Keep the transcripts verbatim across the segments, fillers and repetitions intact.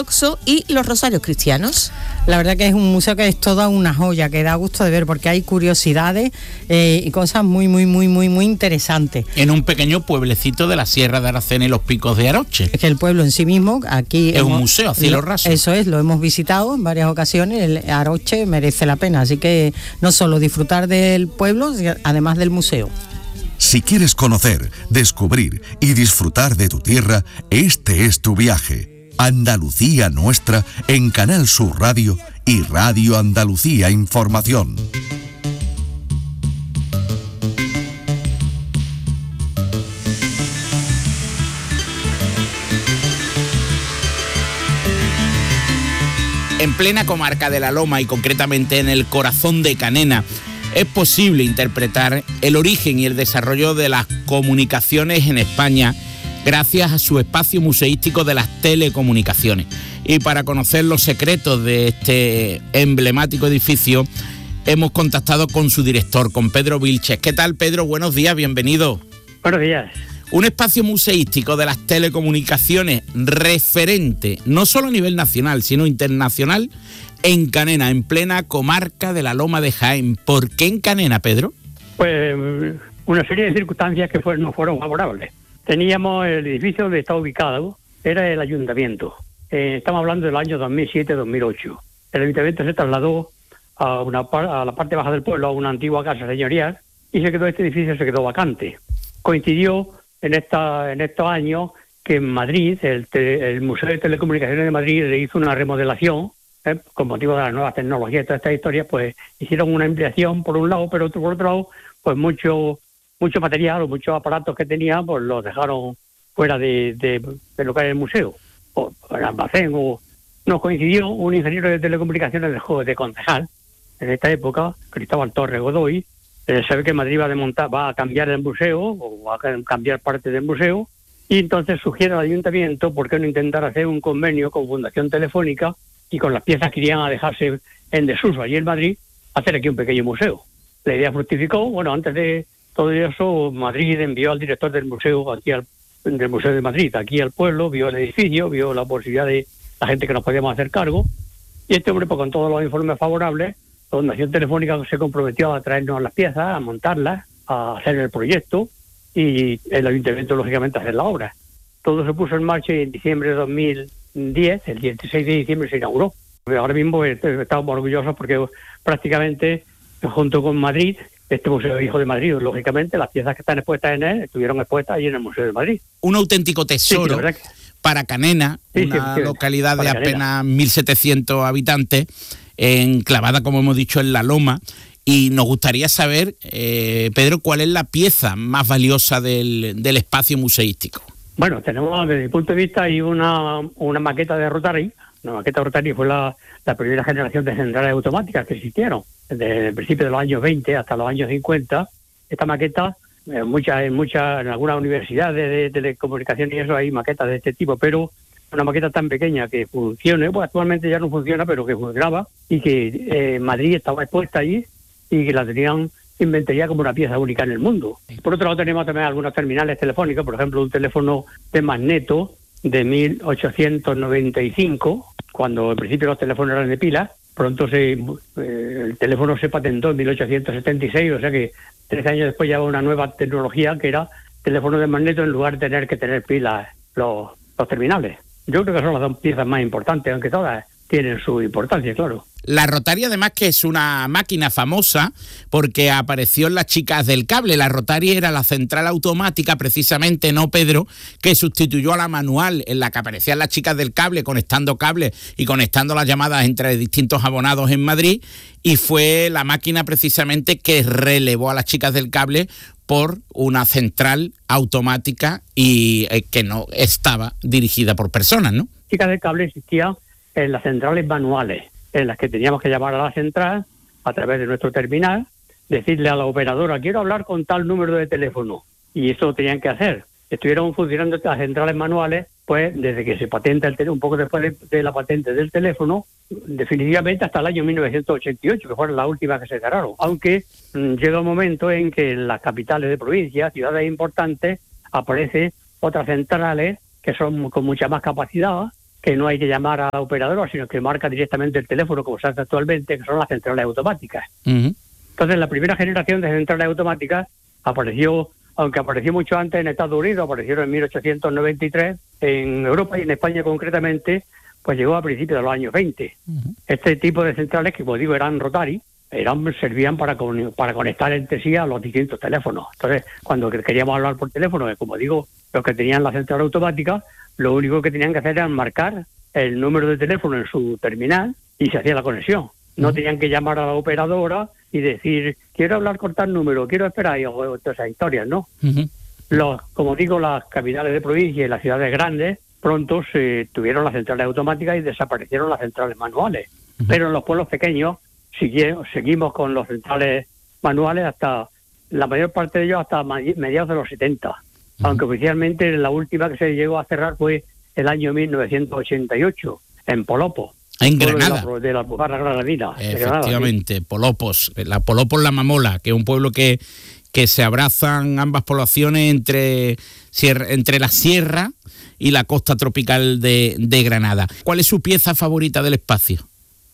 ortodoxo y los rosarios cristianos. La verdad que es un museo que es toda una joya, que da gusto de ver porque hay curiosidades eh, y cosas muy, muy, muy, muy, muy interesantes. En un pequeño pueblecito de la Sierra de Aracena y los Picos de Aroche. Es que el pueblo en sí mismo, aquí... Es hemos, un museo a cielo lo, raso. Eso es, lo hemos visitado en varias ocasiones, el Aroche merece la pena, así que no solo disfrutar del pueblo, además del museo. Si quieres conocer, descubrir y disfrutar de tu tierra, este es tu viaje. Andalucía Nuestra en Canal Sur Radio y Radio Andalucía Información. En plena comarca de La Loma y concretamente en el corazón de Canena, es posible interpretar el origen y el desarrollo de las comunicaciones en España gracias a su espacio museístico de las telecomunicaciones. Y para conocer los secretos de este emblemático edificio, hemos contactado con su director, con Pedro Vilches. ¿Qué tal, Pedro? Buenos días, bienvenido. Buenos días. Un espacio museístico de las telecomunicaciones referente, no solo a nivel nacional, sino internacional, en Canena, en plena comarca de la Loma de Jaén. ¿Por qué en Canena, Pedro? Pues una serie de circunstancias que fue, no fueron favorables. Teníamos el edificio donde está ubicado, era el ayuntamiento. Eh, estamos hablando del año dos mil siete dos mil ocho. El ayuntamiento se trasladó a, una, a la parte baja del pueblo, a una antigua casa señorial, y se quedó este edificio se quedó vacante. Coincidió en esta en estos años que en Madrid, el, te, el Museo de Telecomunicaciones de Madrid le hizo una remodelación, eh, con motivo de las nuevas tecnologías y todas estas historias, pues hicieron una ampliación por un lado, pero otro, por otro lado, pues mucho... mucho material o muchos aparatos que tenía, pues los dejaron fuera de, de, de lo que era el museo, o el almacén, o nos coincidió un ingeniero de telecomunicaciones de, de concejal, en esta época, Cristóbal Torres Godoy, eh, sabe que Madrid va a, desmontar, va a cambiar el museo, o va a cambiar parte del museo, y entonces sugiere al ayuntamiento, ¿por qué no intentar hacer un convenio con Fundación Telefónica, y con las piezas que irían a dejarse en desuso allí en Madrid, hacer aquí un pequeño museo? La idea fructificó, bueno, antes de todo eso, Madrid envió al director del museo, aquí al, del Museo de Madrid, aquí al pueblo, vio el edificio, vio la posibilidad de la gente que nos podíamos hacer cargo, y este hombre, pues con todos los informes favorables, la Fundación Telefónica se comprometió a traernos las piezas, a montarlas, a hacer el proyecto, y el ayuntamiento, lógicamente, a hacer la obra. Todo se puso en marcha y en diciembre de dos mil diez, el dieciséis de diciembre, se inauguró. Ahora mismo estamos orgullosos porque prácticamente, junto con Madrid, este Museo Hijo de Madrid, lógicamente, las piezas que están expuestas en él estuvieron expuestas allí en el Museo de Madrid. Un auténtico tesoro sí, sí, que... para Canena, sí, una sí, localidad de apenas Canena. mil setecientos habitantes, enclavada, como hemos dicho, en La Loma. Y nos gustaría saber, eh, Pedro, ¿cuál es la pieza más valiosa del, del espacio museístico? Bueno, tenemos, desde mi punto de vista, hay una, una maqueta de Rotary. La maqueta Rotary fue la, la primera generación de centrales automáticas que existieron. Desde el principio de los años veinte hasta los años cincuenta, esta maqueta, en muchas, en muchas, en algunas universidades de, de telecomunicaciones y eso hay maquetas de este tipo, pero una maqueta tan pequeña que funcione, pues actualmente ya no funciona, pero que funcionaba, y que eh, Madrid estaba expuesta allí y que la tenían inventaría como una pieza única en el mundo. Por otro lado tenemos también algunos terminales telefónicos, por ejemplo un teléfono de magneto de mil ochocientos noventa y cinco, cuando en principio los teléfonos eran de pila. Pronto se, eh, el teléfono se patentó en mil ochocientos setenta y seis, o sea que trece años después ya hubo una nueva tecnología que era teléfono de magneto en lugar de tener que tener pilas los, los terminales. Yo creo que son las dos piezas más importantes, aunque todas tienen su importancia, claro. La Rotary, además, que es una máquina famosa porque apareció en Las Chicas del Cable. La Rotary era la central automática, precisamente, ¿no, Pedro?, que sustituyó a la manual en la que aparecían Las Chicas del Cable, conectando cables y conectando las llamadas entre distintos abonados en Madrid, y fue la máquina precisamente que relevó a Las Chicas del Cable por una central automática y eh, que no estaba dirigida por personas, ¿no? Chicas del Cable existía en las centrales manuales, en las que teníamos que llamar a la central a través de nuestro terminal, decirle a la operadora, quiero hablar con tal número de teléfono, y eso lo tenían que hacer. Estuvieron funcionando estas centrales manuales, pues desde que se patenta el teléfono, un poco después de, de la patente del teléfono, definitivamente hasta el año mil novecientos ochenta y ocho, que fueron las últimas que se cerraron. Aunque mmm, llega un momento en que en las capitales de provincias, ciudades importantes, aparecen otras centrales que son con mucha más capacidad, que no hay que llamar a la operadora, sino que marca directamente el teléfono, como se hace actualmente, que son las centrales automáticas. Uh-huh. Entonces, la primera generación de centrales automáticas apareció, aunque apareció mucho antes en Estados Unidos, aparecieron en mil ochocientos noventa y tres, en Europa y en España concretamente, pues llegó a principios de los años veinte. Uh-huh. Este tipo de centrales, que como digo, eran rotary, eran, servían para, con, para conectar entre sí a los distintos teléfonos. Entonces, cuando queríamos hablar por teléfono, como digo, los que tenían la central automática, lo único que tenían que hacer era marcar el número de teléfono en su terminal y se hacía la conexión. No uh-huh. tenían que llamar a la operadora y decir, quiero hablar con tal número, quiero esperar, y o, todas esas historias, ¿no? Uh-huh. Los, como digo, las capitales de provincia y las ciudades grandes pronto se tuvieron las centrales automáticas y desaparecieron las centrales manuales. Uh-huh. Pero en los pueblos pequeños sigue, seguimos con los centrales manuales hasta, la mayor parte de ellos hasta mediados de los setenta. Uh-huh. Aunque oficialmente la última que se llegó a cerrar fue el año mil novecientos ochenta y ocho, en Polopo. En Granada. De la, de la Alpujarra Granadina. Efectivamente, sí. Polopos. La Polopos La Mamola, que es un pueblo que, que se abrazan ambas poblaciones entre, entre la sierra y la costa tropical de, de Granada. ¿Cuál es su pieza favorita del espacio?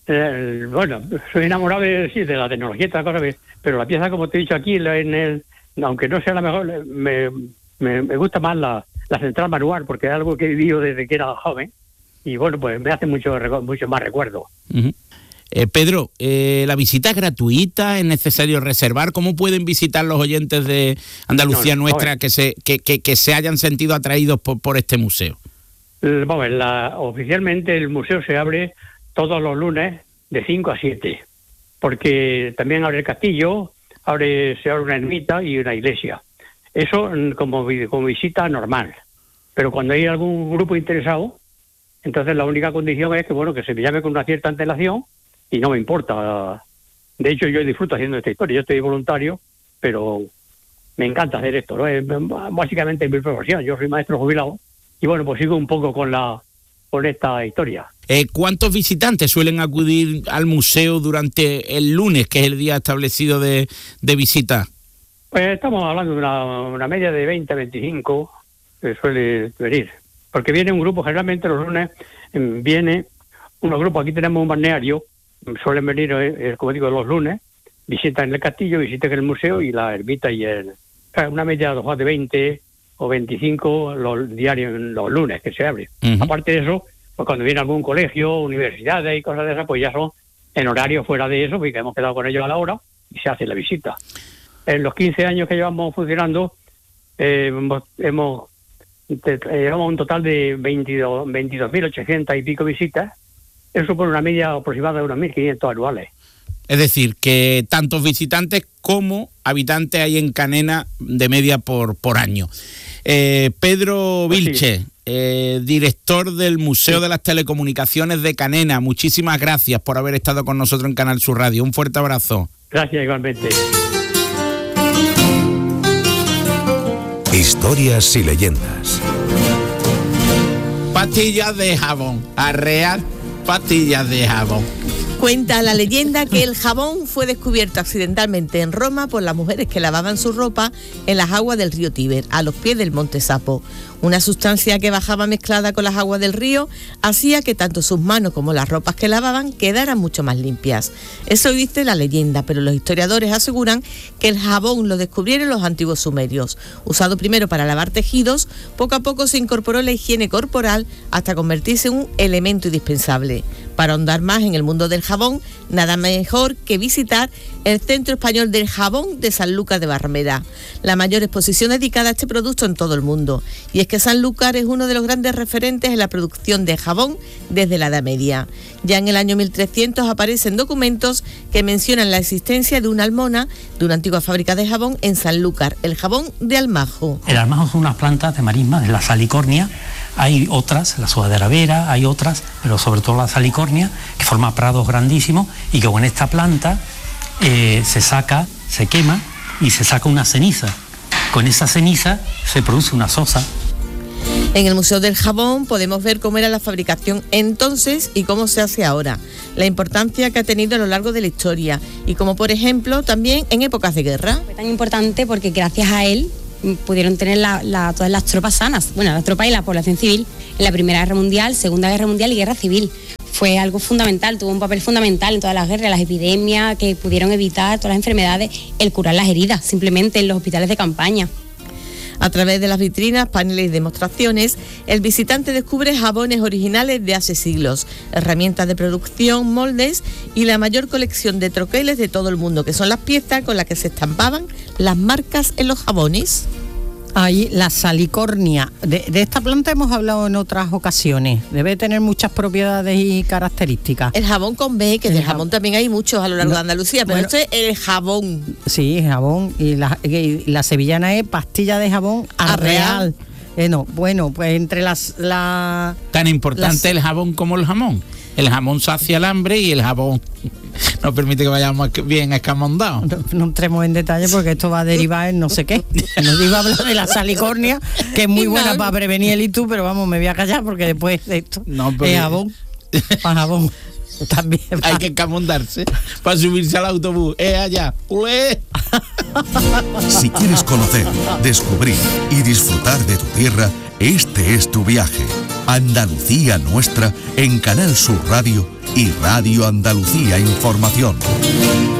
Eh, bueno, soy enamorado de, sí, de la tecnología y todas las cosas, pero la pieza, como te he dicho aquí, en el, aunque no sea la mejor, me, me, me gusta más la, la central manual, porque es algo que he vivido desde que era joven. Y bueno, pues me hace mucho, mucho más recuerdo. Uh-huh. eh, Pedro, eh, ¿la visita es gratuita? ¿Es necesario reservar? ¿Cómo pueden visitar los oyentes de Andalucía no, no, Nuestra que se que, que, que se hayan sentido atraídos por, por este museo? Vamos a ver, la, oficialmente el museo se abre todos los lunes de cinco a siete, porque también abre el castillo, abre, se abre una ermita y una iglesia. Eso como, como visita normal. Pero cuando hay algún grupo interesado, entonces la única condición es que bueno que se me llame con una cierta antelación y no me importa. De hecho, yo disfruto haciendo esta historia. Yo estoy voluntario, pero me encanta hacer esto, ¿no? Es básicamente mi profesión. Yo soy maestro jubilado y bueno, pues sigo un poco con la con esta historia. Eh, ¿Cuántos visitantes suelen acudir al museo durante el lunes, que es el día establecido de, de visita? Pues estamos hablando de una, una media de veinte a veinticinco que suele venir. Porque viene un grupo, generalmente los lunes, viene unos grupos, aquí tenemos un balneario, suelen venir, eh, como digo, los lunes, visitan el castillo, visitan el museo y la ermita y el... Una media de veinte o veinticinco los diarios los lunes que se abre. Uh-huh. Aparte de eso, pues cuando viene algún colegio, universidades y cosas de esas, pues ya son en horario fuera de eso, porque hemos quedado con ellos a la hora y se hace la visita. En los quince años que llevamos funcionando, eh, hemos... hemos llevamos un total de veintidós mil ochocientas y pico visitas. Eso supone una media aproximada de unos mil quinientos anuales. Es decir, que tantos visitantes como habitantes hay en Canena de media por, por año. Eh, Pedro Vilche, sí. eh, director del Museo sí. de las Telecomunicaciones de Canena, muchísimas gracias por haber estado con nosotros en Canal Sur Radio. Un fuerte abrazo. Gracias, igualmente. Historias y leyendas. Pastillas de jabón. Arrear pastillas de jabón. Cuenta la leyenda que el jabón fue descubierto accidentalmente en Roma por las mujeres que lavaban su ropa en las aguas del río Tíber, a los pies del monte Sapo. Una sustancia que bajaba mezclada con las aguas del río hacía que tanto sus manos como las ropas que lavaban quedaran mucho más limpias. Eso dice la leyenda, pero los historiadores aseguran que el jabón lo descubrieron los antiguos sumerios. Usado primero para lavar tejidos, poco a poco se incorporó la higiene corporal hasta convertirse en un elemento indispensable. Para ahondar más en el mundo del jabón, nada mejor que visitar el Centro Español del Jabón de Sanlúcar de Barrameda, la mayor exposición dedicada a este producto en todo el mundo. Y es que Sanlúcar es uno de los grandes referentes en la producción de jabón desde la Edad Media. Ya en el año mil trescientos aparecen documentos que mencionan la existencia de una almona de una antigua fábrica de jabón en Sanlúcar, el jabón de almajo. El almajo son unas plantas de marisma, de la salicornia. Hay otras, la sudadera vera, hay otras, pero sobre todo la salicornia, que forma prados grandísimos y que con esta planta eh, se saca, se quema y se saca una ceniza. Con esa ceniza se produce una sosa. En el Museo del Jabón podemos ver cómo era la fabricación entonces y cómo se hace ahora, la importancia que ha tenido a lo largo de la historia y como por ejemplo también en épocas de guerra. Fue tan importante porque gracias a él pudieron tener la, la, todas las tropas sanas, bueno, las tropas y la población civil en la Primera Guerra Mundial, Segunda Guerra Mundial y Guerra Civil. Fue algo fundamental, tuvo un papel fundamental en todas las guerras, las epidemias que pudieron evitar, todas las enfermedades, el curar las heridas, simplemente en los hospitales de campaña. A través de las vitrinas, paneles y demostraciones, el visitante descubre jabones originales de hace siglos, herramientas de producción, moldes y la mayor colección de troqueles de todo el mundo, que son las piezas con las que se estampaban las marcas en los jabones. Ahí la salicornia. De, de esta planta hemos hablado en otras ocasiones. Debe tener muchas propiedades y características. El jabón con B, que el del jabón, jabón también hay muchos a lo largo no, de Andalucía, pero bueno, este es el jabón. Sí, jabón. Y la, y la sevillana es pastilla de jabón arreal. Eh, no, bueno, pues entre las... La, Tan importante las, el jabón como el jamón. El jamón sacia el hambre y el jabón nos permite que vayamos bien escamondados. No, no entremos en detalle porque esto va a derivar en no sé qué. Nos iba a hablar de la salicornia, que es muy buena no. para prevenir el itú, pero vamos, me voy a callar porque después de esto no, es jabón, para jabón. También va. Hay que escamondarse para subirse al autobús. ¡Eh, allá! ¡Ué! Si quieres conocer, descubrir y disfrutar de tu tierra, este es tu viaje. Andalucía Nuestra en Canal Sur Radio y Radio Andalucía Información.